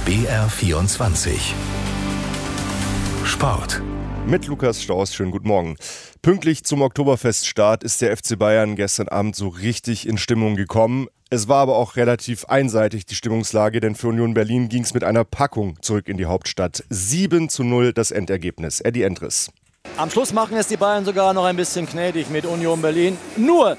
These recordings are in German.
BR24 Sport. Mit Lukas Staus, schönen guten Morgen. Pünktlich zum Oktoberfeststart ist der FC Bayern gestern Abend so richtig in Stimmung gekommen. Es war aber auch relativ einseitig, die Stimmungslage, denn für Union Berlin ging es mit einer Packung zurück in die Hauptstadt. 7:0 das Endergebnis. Eddie Endres. Am Schluss machen es die Bayern sogar noch ein bisschen gnädig mit Union Berlin. Nur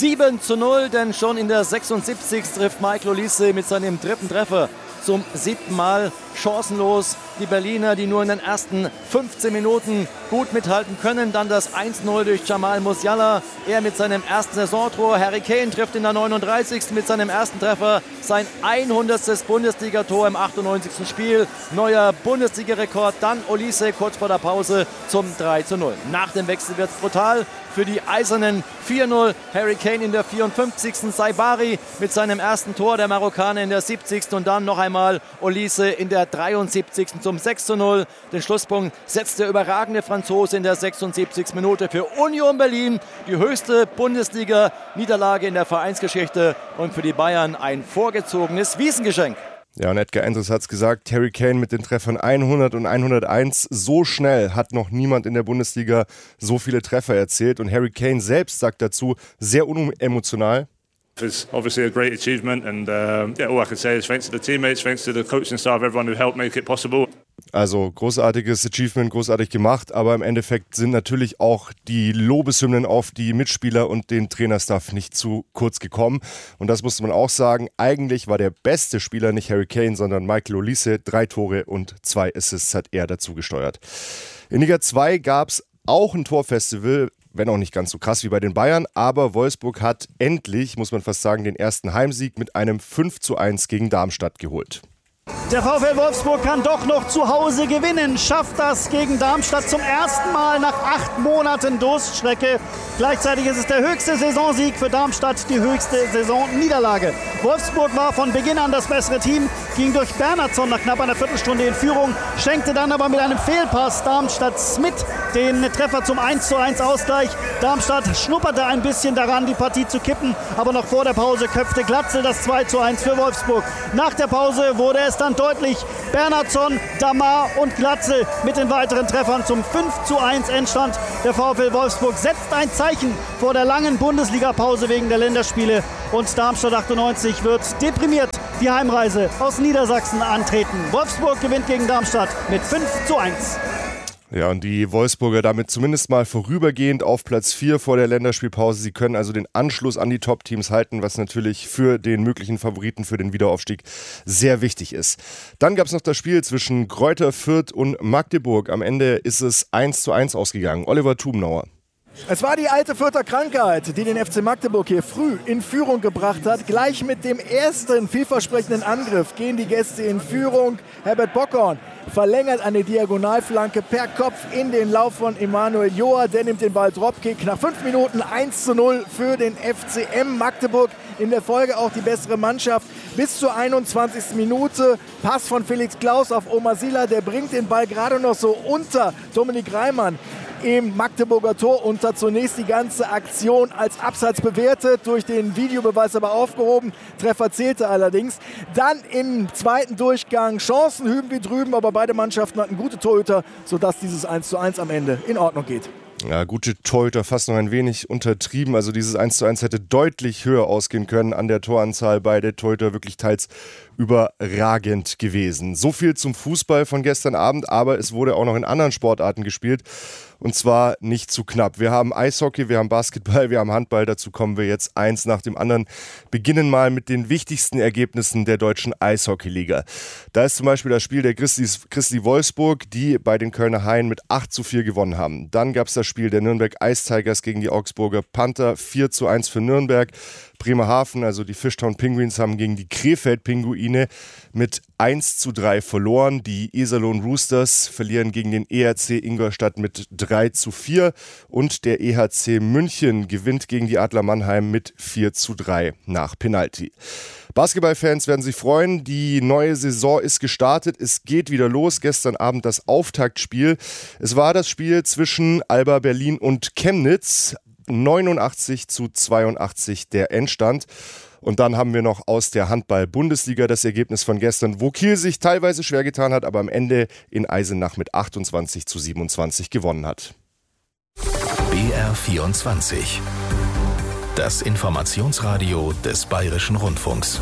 7:0, denn schon in der 76. trifft Michael Olise mit seinem dritten Treffer zum 7. Mal chancenlos. Die Berliner, die nur in den ersten 15 Minuten gut mithalten können. Dann das 1:0 durch Jamal Musiala. Er mit seinem ersten Saisontor. Harry Kane trifft in der 39. mit seinem ersten Treffer. Sein 100. Bundesligator im 98. Spiel. Neuer Bundesliga-Rekord. Dann Olise kurz vor der Pause zum 3:0. Nach dem Wechsel wird es brutal für die Eisernen. 4:0. Harry Kane in der 54. Saibari mit seinem ersten Tor. Der Marokkaner in der 70. Und dann noch einmal Olise in der 73. zum 6:0. Den Schlusspunkt setzt der überragende Franzose in der 76. Minute für Union Berlin. Die höchste Bundesliga-Niederlage in der Vereinsgeschichte und für die Bayern ein vorgezogenes Wiesengeschenk. Ja, und Edgar Endres hat es gesagt, Harry Kane mit den Treffern 100 und 101. So schnell hat noch niemand in der Bundesliga so viele Treffer erzielt. Und Harry Kane selbst sagt dazu, sehr unemotional: It's obviously a great achievement and all I can say is thanks to the teammates, thanks to the coaching staff, everyone who helped make it possible. Also großartiges Achievement, großartig gemacht, aber im Endeffekt sind natürlich auch die Lobeshymnen auf die Mitspieler und den Trainerstaff nicht zu kurz gekommen. Und das muss man auch sagen, eigentlich war der beste Spieler nicht Harry Kane, sondern Michael Olise. 3 Tore und 2 Assists hat er dazu gesteuert. In Liga 2 gab es auch ein Torfestival, wenn auch nicht ganz so krass wie bei den Bayern, aber Wolfsburg hat endlich, muss man fast sagen, den ersten Heimsieg mit einem 5:1 gegen Darmstadt geholt. Der VfL Wolfsburg kann doch noch zu Hause gewinnen, schafft das gegen Darmstadt zum ersten Mal nach 8 Monaten Durststrecke. Gleichzeitig ist es der höchste Saisonsieg für Darmstadt, die höchste Saisonniederlage. Wolfsburg war von Beginn an das bessere Team, ging durch Bernhardsson nach knapp einer Viertelstunde in Führung, schenkte dann aber mit einem Fehlpass Darmstadt Smith den Treffer zum 1:1 Ausgleich. Darmstadt schnupperte ein bisschen daran, die Partie zu kippen, aber noch vor der Pause köpfte Glatzel das 2:1 für Wolfsburg. Nach der Pause wurde es dann deutlich: Bernhardsson, Damar und Glatzel mit den weiteren Treffern zum 5:1 Endstand. Der VfL Wolfsburg setzt ein Zeichen vor der langen Bundesliga-Pause wegen der Länderspiele und Darmstadt 98 wird deprimiert die Heimreise aus Niedersachsen antreten. Wolfsburg gewinnt gegen Darmstadt mit 5:1. Ja, und die Wolfsburger damit zumindest mal vorübergehend auf Platz 4 vor der Länderspielpause. Sie können also den Anschluss an die Top-Teams halten, was natürlich für den möglichen Favoriten für den Wiederaufstieg sehr wichtig ist. Dann gab es noch das Spiel zwischen Greuther Fürth und Magdeburg. Am Ende ist es 1:1 ausgegangen. Oliver Thubnauer. Es war die alte Fürther Krankheit, die den FC Magdeburg hier früh in Führung gebracht hat. Gleich mit dem ersten vielversprechenden Angriff gehen die Gäste in Führung. Herbert Bockhorn verlängert eine Diagonalflanke per Kopf in den Lauf von Emanuel Joa. Der nimmt den Ball Dropkick. Nach 5 Minuten 1:0 für den FCM Magdeburg. In der Folge auch die bessere Mannschaft. Bis zur 21. Minute Pass von Felix Klaus auf Omar Sila. Der bringt den Ball gerade noch so unter Dominik Reimann im Magdeburger Tor unter. Zunächst die ganze Aktion als Abseits bewertet, durch den Videobeweis aber aufgehoben. Treffer zählte allerdings. Dann im zweiten Durchgang Chancen hüben wie drüben, aber beide Mannschaften hatten gute Torhüter, sodass dieses 1:1 am Ende in Ordnung geht. Ja, gute Torhüter, fast noch ein wenig untertrieben. Also dieses 1:1 hätte deutlich höher ausgehen können an der Toranzahl. Beide Torhüter wirklich teils überragend gewesen. So viel zum Fußball von gestern Abend, aber es wurde auch noch in anderen Sportarten gespielt. Und zwar nicht zu knapp. Wir haben Eishockey, wir haben Basketball, wir haben Handball. Dazu kommen wir jetzt eins nach dem anderen. Beginnen mal mit den wichtigsten Ergebnissen der deutschen Eishockeyliga. Da ist zum Beispiel das Spiel der Grizzly Wolfsburg, die bei den Kölner Haien mit 8:4 gewonnen haben. Dann gab es das Spiel der Nürnberg Ice Tigers gegen die Augsburger Panther, 4:1 für Nürnberg. Bremerhaven, also die Fishtown Penguins, haben gegen die Krefeld Pinguine mit 1:3 verloren. Die Iserlohn Roosters verlieren gegen den EHC Ingolstadt mit 3:4 und der EHC München gewinnt gegen die Adler Mannheim mit 4:3 nach Penalty. Basketballfans werden sich freuen, die neue Saison ist gestartet, es geht wieder los. Gestern Abend das Auftaktspiel. Es war das Spiel zwischen Alba Berlin und Chemnitz. 89:82 der Endstand. Und dann haben wir noch aus der Handball-Bundesliga das Ergebnis von gestern, wo Kiel sich teilweise schwer getan hat, aber am Ende in Eisenach mit 28:27 gewonnen hat. BR24. Das Informationsradio des Bayerischen Rundfunks.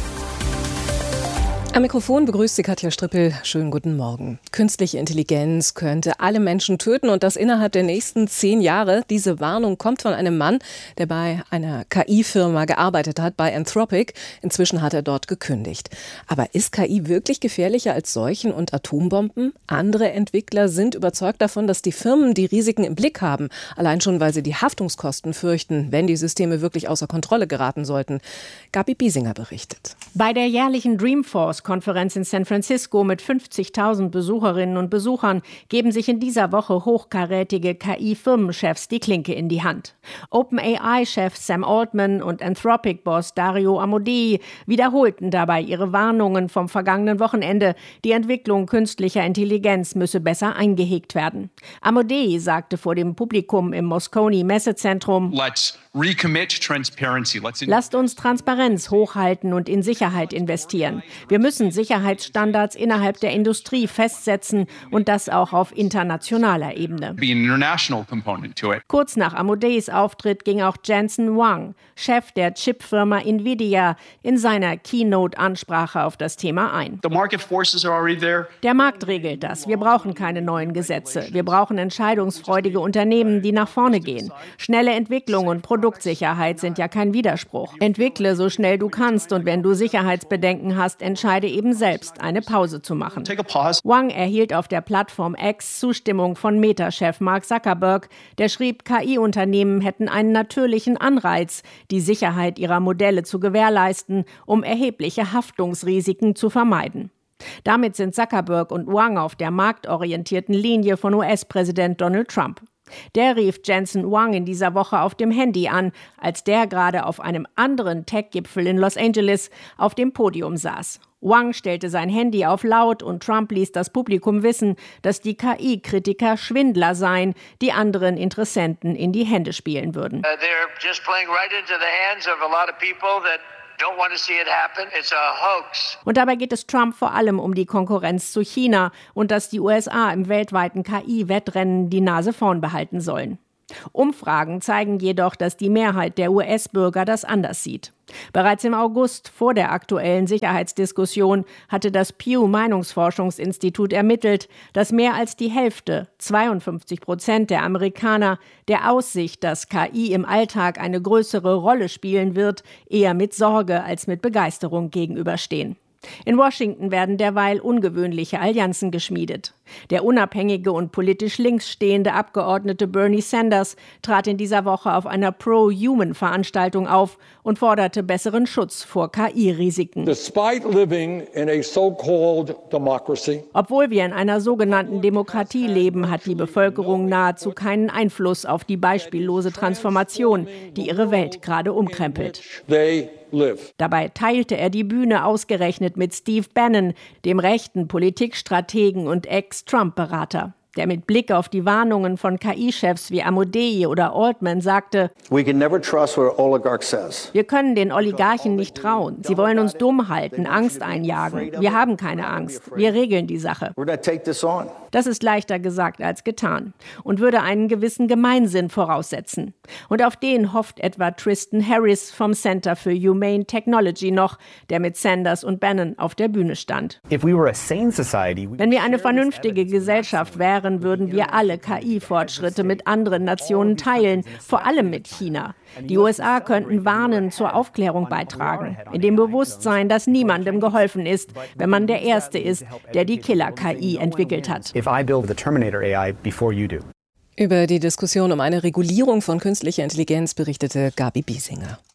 Am Mikrofon begrüßt Sie Katja Strippel. Schönen guten Morgen. Künstliche Intelligenz könnte alle Menschen töten und das innerhalb der nächsten 10 Jahre. Diese Warnung kommt von einem Mann, der bei einer KI-Firma gearbeitet hat, bei Anthropic. Inzwischen hat er dort gekündigt. Aber ist KI wirklich gefährlicher als Seuchen und Atombomben? Andere Entwickler sind überzeugt davon, dass die Firmen die Risiken im Blick haben. Allein schon, weil sie die Haftungskosten fürchten, wenn die Systeme wirklich außer Kontrolle geraten sollten. Gabi Biesinger berichtet. Bei der jährlichen Dreamforce-Konferenz in San Francisco mit 50.000 Besucherinnen und Besuchern geben sich in dieser Woche hochkarätige KI-Firmenchefs die Klinke in die Hand. OpenAI-Chef Sam Altman und Anthropic-Boss Dario Amodei wiederholten dabei ihre Warnungen vom vergangenen Wochenende. Die Entwicklung künstlicher Intelligenz müsse besser eingehegt werden. Amodei sagte vor dem Publikum im Moscone Messezentrum: Lasst uns Transparenz hochhalten und in Sicherheit investieren. Wir müssen Sicherheitsstandards innerhalb der Industrie festsetzen und das auch auf internationaler Ebene. Kurz nach Amodeis Auftritt ging auch Jensen Huang, Chef der Chipfirma Nvidia, in seiner Keynote-Ansprache auf das Thema ein. Der Markt regelt das. Wir brauchen keine neuen Gesetze. Wir brauchen entscheidungsfreudige Unternehmen, die nach vorne gehen. Schnelle Entwicklung und Produktsicherheit sind ja kein Widerspruch. Entwickle so schnell du kannst und wenn du Sicherheitsbedenken hast, entscheide eben selbst, eine Pause zu machen. Huang erhielt auf der Plattform X Zustimmung von Meta-Chef Mark Zuckerberg. Der schrieb, KI-Unternehmen hätten einen natürlichen Anreiz, die Sicherheit ihrer Modelle zu gewährleisten, um erhebliche Haftungsrisiken zu vermeiden. Damit sind Zuckerberg und Huang auf der marktorientierten Linie von US-Präsident Donald Trump. Der rief Jensen Huang in dieser Woche auf dem Handy an, als der gerade auf einem anderen Tech-Gipfel in Los Angeles auf dem Podium saß. Huang stellte sein Handy auf laut und Trump ließ das Publikum wissen, dass die KI-Kritiker Schwindler seien, die anderen Interessenten in die Hände spielen würden. Und dabei geht es Trump vor allem um die Konkurrenz zu China und dass die USA im weltweiten KI-Wettrennen die Nase vorn behalten sollen. Umfragen zeigen jedoch, dass die Mehrheit der US-Bürger das anders sieht. Bereits im August, vor der aktuellen Sicherheitsdiskussion, hatte das Pew-Meinungsforschungsinstitut ermittelt, dass mehr als die Hälfte, 52% der Amerikaner, der Aussicht, dass KI im Alltag eine größere Rolle spielen wird, eher mit Sorge als mit Begeisterung gegenüberstehen. In Washington werden derweil ungewöhnliche Allianzen geschmiedet. Der unabhängige und politisch links stehende Abgeordnete Bernie Sanders trat in dieser Woche auf einer Pro-Human-Veranstaltung auf und forderte besseren Schutz vor KI-Risiken. Obwohl wir in einer sogenannten Demokratie leben, hat die Bevölkerung nahezu keinen Einfluss auf die beispiellose Transformation, die ihre Welt gerade umkrempelt. Dabei teilte er die Bühne ausgerechnet mit Steve Bannon, dem rechten Politikstrategen und Ex-Trump-Berater, der mit Blick auf die Warnungen von KI-Chefs wie Amodei oder Altman sagte: Wir können den Oligarchen nicht trauen. Sie wollen uns dumm halten, Angst einjagen. Wir haben keine Angst. Wir regeln die Sache. Das ist leichter gesagt als getan und würde einen gewissen Gemeinsinn voraussetzen. Und auf den hofft etwa Tristan Harris vom Center for Humane Technology noch, der mit Sanders und Bannon auf der Bühne stand. Wenn wir eine vernünftige Gesellschaft wären, würden wir alle KI-Fortschritte mit anderen Nationen teilen, vor allem mit China. Die USA könnten warnen, zur Aufklärung beitragen, in dem Bewusstsein, dass niemandem geholfen ist, wenn man der Erste ist, der die Killer-KI entwickelt hat. Über die Diskussion um eine Regulierung von künstlicher Intelligenz berichtete Gabi Biesinger.